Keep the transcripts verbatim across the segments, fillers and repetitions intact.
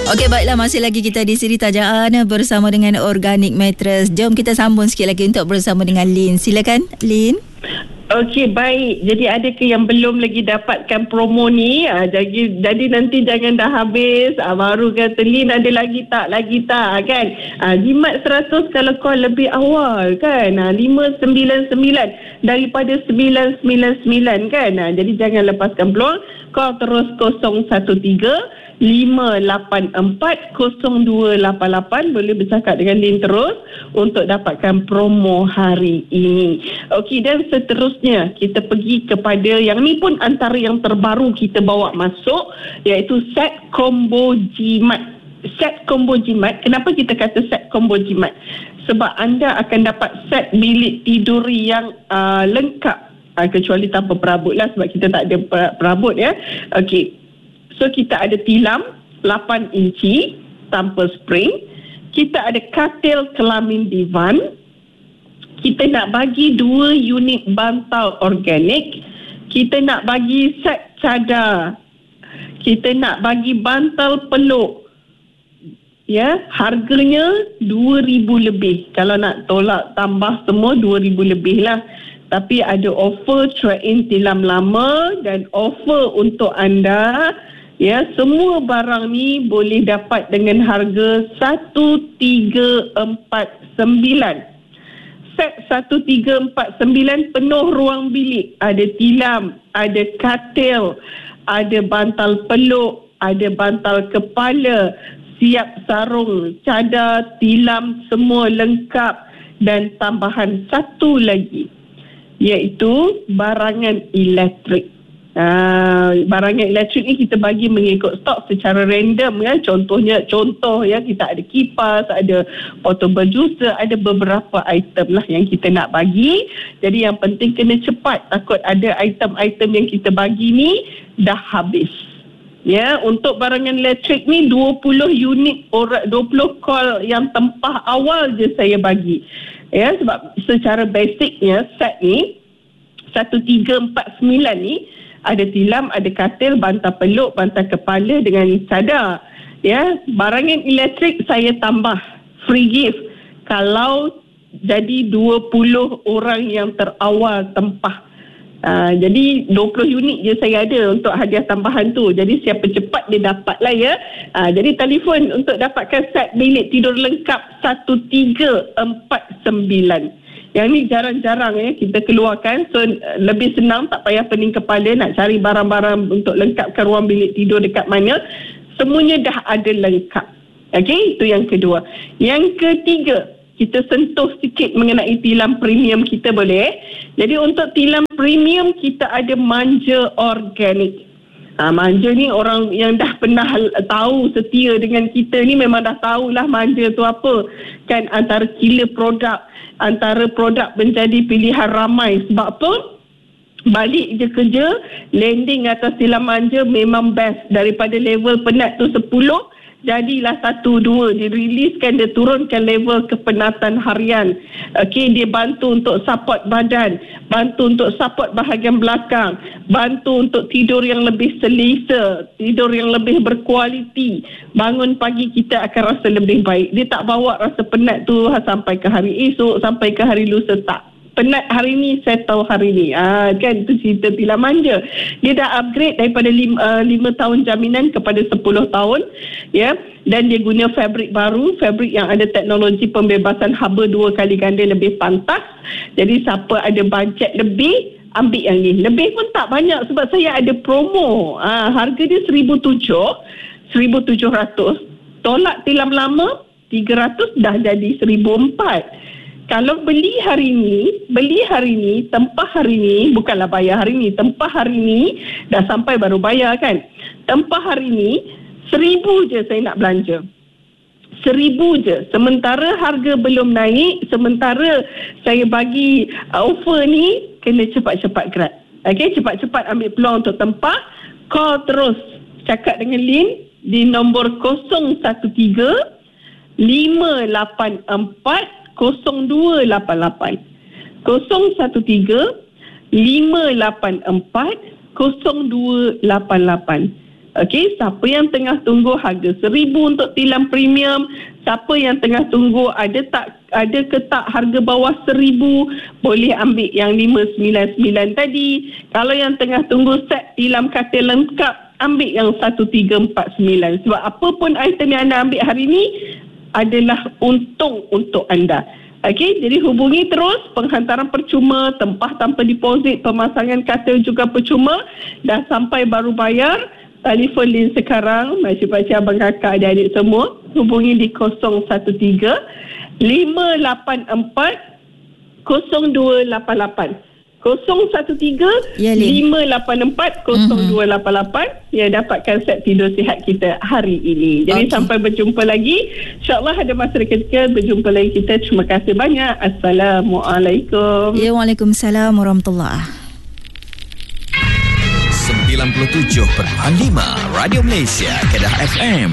Okey, baiklah, masih lagi kita di siri Tajaan bersama dengan Organic Mattress. Jom kita sambung sikit lagi untuk bersama dengan Lin. Silakan, Lin. Okey, baik. Jadi ada ke yang belum lagi dapatkan promo ni? Ha, jadi, jadi nanti jangan dah habis. Ha, baru kata, Lin ada lagi tak? Lagi tak? Kan? Ha, jimat seratus kalau call lebih awal kan? Ha, lima sembilan sembilan daripada sembilan sembilan sembilan kan? Ha, jadi jangan lepaskan peluang. Call terus kosong satu tiga lima lapan empat kosong dua lapan lapan. Boleh bercakap dengan Lin terus untuk dapatkan promo hari ini. Okey, dan seterusnya kita pergi kepada yang ni pun antara yang terbaru kita bawa masuk, iaitu set combo jimat. Set combo jimat. Kenapa kita kata set combo jimat? Sebab anda akan dapat set bilik tidur yang uh, lengkap, uh, kecuali tanpa perabot lah, sebab kita tak ada perabot ya. Okey, so kita ada tilam lapan inci tanpa spring. Kita ada katil kelamin divan. Kita nak bagi dua unit bantal organik. Kita nak bagi set cadar. Kita nak bagi bantal peluk. Ya, harganya dua ribu lebih. Kalau nak tolak tambah semua dua ribu lebih lah. Tapi ada offer trade-in tilam lama dan offer untuk anda. Ya, semua barang ni boleh dapat dengan harga satu tiga empat sembilan. Set satu tiga empat sembilan penuh ruang bilik. Ada tilam, ada katil, ada bantal peluk, ada bantal kepala, siap sarung, cadar, tilam, semua lengkap. Dan tambahan satu lagi, iaitu barangan elektrik. Uh, barangan elektrik ni kita bagi mengikut stok secara random ya. Contohnya, contoh ya, kita ada kipas, ada portable juicer, ada beberapa item lah yang kita nak bagi. Jadi yang penting kena cepat, takut ada item-item yang kita bagi ni dah habis. Ya, untuk barangan elektrik ni dua puluh unit, dua puluh call yang tempah awal je saya bagi. Ya, sebab secara basicnya set ni satu tiga empat sembilan ni ada tilam, ada katil, bantal peluk, bantal kepala dengan cadar. Ya, barangan elektrik saya tambah free gift kalau jadi dua puluh orang yang terawal tempah. Uh, jadi dua puluh unit je saya ada untuk hadiah tambahan tu. Jadi siapa cepat dia dapat lah ya. Uh, jadi telefon untuk dapatkan set bilik tidur lengkap satu tiga empat sembilan. Yang ni jarang-jarang ya kita keluarkan. So lebih senang, tak payah pening kepala nak cari barang-barang untuk lengkapkan ruang bilik tidur dekat mana. Semuanya dah ada lengkap. Okey, itu yang kedua. Yang ketiga, kita sentuh sikit mengenai tilam premium kita, boleh? Jadi untuk tilam premium kita ada manja organik. Ha, manja ni orang yang dah pernah tahu setia dengan kita ni memang dah tahulah manja tu apa. Kan antara killer produk, antara produk menjadi pilihan ramai. Sebab apa? Balik je kerja, landing atas tilam manja memang best. Daripada level penat tu sepuluh, jadilah satu dua. Dia riliskan, dia turunkan level kepenatan harian. Okey, dia bantu untuk support badan, bantu untuk support bahagian belakang, bantu untuk tidur yang lebih selesa, tidur yang lebih berkualiti. Bangun pagi kita akan rasa lebih baik. Dia tak bawa rasa penat tu sampai ke hari esok, sampai ke hari lusa, tak. Penat hari ni, settle hari ni. Ah, kan, itu cerita tilam manja. Dia dah upgrade daripada lima tahun jaminan kepada sepuluh tahun. Ya. Dan dia guna fabrik baru. Fabrik yang ada teknologi pembebasan haba dua kali ganda lebih pantas. Jadi siapa ada bajet lebih, ambil yang ni. Lebih pun tak banyak sebab saya ada promo. Ah, harga dia seribu tujuh, seribu tujuh ratus. Tolak tilam lama, tiga ratus dah jadi seribu empat. Kalau beli hari ni, beli hari ni, tempah hari ni, bukanlah bayar hari ni, tempah hari ni, dah sampai baru bayar kan. Tempah hari ni, seribu je saya nak belanja. Seribu je. Sementara harga belum naik, sementara saya bagi uh, offer ni, kena cepat-cepat gerak. Okey, cepat-cepat ambil peluang untuk tempah. Call terus, cakap dengan Lin di nombor kosong satu tiga lima lapan empat kosong dua lapan lapan. Kosong satu tiga lima lapan empat kosong dua lapan lapan. Okey, siapa yang tengah tunggu harga seribu untuk tilam premium, siapa yang tengah tunggu ada tak ada ke tak harga bawah seribu, boleh ambil yang lima sembilan sembilan tadi. Kalau yang tengah tunggu set tilam katil lengkap, ambil yang satu tiga empat sembilan. Sebab apa pun item yang anda ambil hari ini adalah untung untuk anda. Okey, jadi hubungi terus, penghantaran percuma, tempah tanpa deposit, pemasangan katil juga percuma. Dah sampai baru bayar. Telefon Lin sekarang, makcik-makcik, abang kakak, adik-adik semua, hubungi di kosong satu tiga lima lapan empat kosong dua lapan lapan. kosong satu tiga lima lapan empat kosong dua lapan lapan yang dapatkan set tidur sihat kita hari ini. Jadi okay. Sampai berjumpa lagi. InsyaAllah ada masa ketika berjumpa lagi kita. Terima kasih banyak. Assalamualaikum. Ya, Waalaikumsalam warahmatullahi. sembilan puluh tujuh perpuluhan lima Radio Malaysia Kedah F M.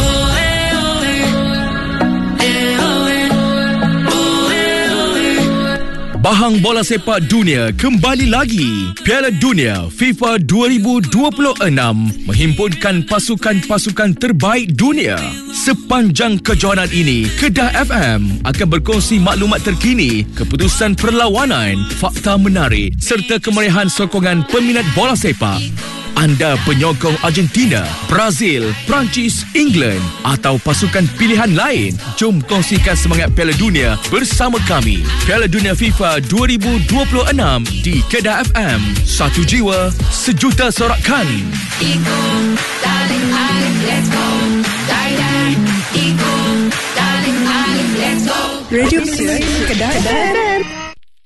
Bahang bola sepak dunia kembali lagi. Piala Dunia FIFA dua ribu dua puluh enam menghimpunkan pasukan-pasukan terbaik dunia. Sepanjang kejohanan ini, Kedah F M akan berkongsi maklumat terkini, keputusan perlawanan, fakta menarik serta kemeriahan sokongan peminat bola sepak. Anda penyokong Argentina, Brazil, Perancis, England atau pasukan pilihan lain? Jom kongsikan semangat Piala Dunia bersama kami. Piala Dunia FIFA dua ribu dua puluh enam di Kedah F M. Satu jiwa, sejuta sorakan. Iko, darling, Alex, let's go. Die, Iko, darling, Alex, let's go. Radio Kedah F M.